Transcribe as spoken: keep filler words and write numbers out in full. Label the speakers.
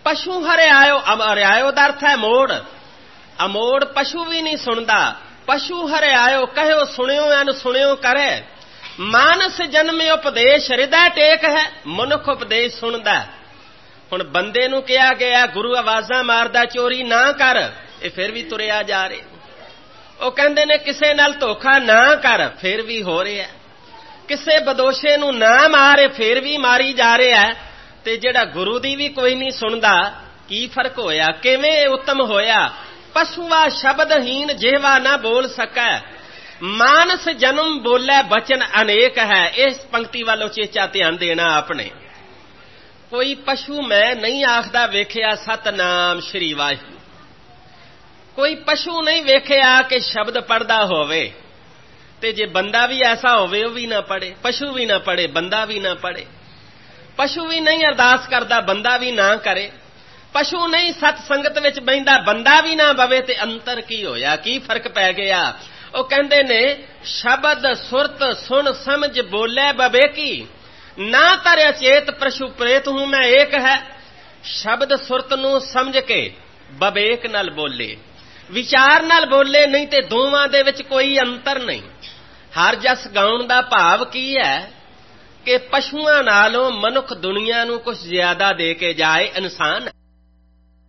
Speaker 1: ਪਸ਼ੂ ਹਰਿਆਇਓ, ਹਰਿਆਇਓ ਦਾ ਅਰਥ ਹੈ ਮੋੜ। ਅਮੋੜ ਪਸ਼ੂ ਵੀ ਨਹੀਂ ਸੁਣਦਾ। ਪਸ਼ੂ ਹਰਿਆਇਓ ਕਹਿਓ ਸੁਣਿਓ ਐਨ ਸੁਣਿਓ ਕਰੇ। ਮਾਨਸ ਜਨਮੇ ਉਪਦੇਸ਼ ਹਿਰਦੈ ਟੇਕ ਹੈ। ਮਨੁੱਖ ਉਪਦੇਸ਼ ਸੁਣਦਾ। ਹੁਣ ਬੰਦੇ ਨੂੰ ਕਿਹਾ ਗਿਆ ਗੁਰੂ ਆਵਾਜ਼ਾਂ ਮਾਰਦਾ ਚੋਰੀ ਨਾ ਕਰ, ਇਹ ਫਿਰ ਵੀ ਤੁਰਿਆ ਜਾ ਰਿਹਾ। ਉਹ ਕਹਿੰਦੇ ਨੇ ਕਿਸੇ ਨਾਲ ਧੋਖਾ ਨਾ ਕਰ, ਫਿਰ ਵੀ ਹੋ ਰਿਹਾ। ਕਿਸੇ ਬਦੋਸ਼ੇ ਨੂੰ ਨਾ ਮਾਰੇ, ਫਿਰ ਵੀ ਮਾਰੀ ਜਾ ਰਿਹਾ। ਤੇ ਜਿਹੜਾ ਗੁਰੂ ਦੀ ਵੀ ਕੋਈ ਨਹੀਂ ਸੁਣਦਾ, ਕੀ ਫਰਕ ਹੋਇਆ? ਕਿਵੇਂ ਉੱਤਮ ਹੋਇਆ? ਪਸ਼ੂਆ ਸ਼ਬਦਹੀਨ ਜਿਹਵਾ ਨਾ ਬੋਲ ਸਕੈ, ਮਾਨਸ ਜਨਮ ਬੋਲੇ ਬਚਨ ਅਨੇਕ ਹੈ। ਇਸ ਪੰਕਤੀ ਵੱਲ ਉਚੇਚਾ ਧਿਆਨ ਦੇਣਾ ਆਪਣੇ। ਕੋਈ ਪਸ਼ੂ ਮੈਂ ਨਹੀਂ ਆਖਦਾ ਵੇਖਿਆ ਸਤਨਾਮ ਸ਼੍ਰੀ ਵਾਹਿਗੁਰੂ। ਕੋਈ ਪਸ਼ੂ ਨਹੀਂ ਵੇਖਿਆ ਕਿ ਸ਼ਬਦ ਪੜ੍ਹਦਾ ਹੋਵੇ। ਤੇ ਜੇ ਬੰਦਾ ਵੀ ਐਸਾ ਹੋਵੇ ਉਹ ਵੀ ਨਾ ਪੜ੍ਹੇ, ਪਸ਼ੂ ਵੀ ਨਾ ਪੜ੍ਹੇ, ਬੰਦਾ ਵੀ ਨਾ ਪੜ੍ਹੇ। ਪਸ਼ੂ ਵੀ ਨਹੀਂ ਅਰਦਾਸ ਕਰਦਾ, ਬੰਦਾ ਵੀ ਨਾ ਕਰੇ। ਪਸ਼ੂ ਨਹੀਂ ਸਤ ਸੰਗਤ ਵਿੱਚ ਬਹਿੰਦਾ, ਬੰਦਾ ਵੀ ਨਾ ਬਵੇ। ਤੇ ਅੰਤਰ ਕੀ ਹੋਇਆ? ਕੀ ਫਰਕ ਪੈ ਗਿਆ? ਉਹ ਕਹਿੰਦੇ ਨੇ ਸ਼ਬਦ ਸੁਰਤ ਸੁਣ ਸਮਝ ਬੋਲੇ ਬਵੇਕੀ, ਨਾ ਤਰਿਆ ਚੇਤ ਪ੍ਰਸ਼ੂ ਪ੍ਰੇਤ ਹੂੰ ਮੈਂ ਏਕ ਹੈ। ਸ਼ਬਦ ਸੁਰਤ ਨੂੰ ਸਮਝ ਕੇ ਬਵੇਕ ਨਾਲ ਬੋਲੇ, ਵਿਚਾਰ ਨਾਲ ਬੋਲੇ, ਨਹੀਂ ਤੇ ਦੋਵਾਂ ਦੇ ਵਿੱਚ ਕੋਈ ਅੰਤਰ ਨਹੀਂ। ਹਰ ਜਸ ਗਾਉਣ ਦਾ ਭਾਵ ਕੀ ਹੈ ਕਿ ਪਸ਼ੂਆਂ ਨਾਲੋਂ ਮਨੁੱਖ ਦੁਨੀਆ ਨੂੰ ਕੁਝ ਜ਼ਿਆਦਾ ਦੇ ਕੇ ਜਾਏ। ਇਨਸਾਨ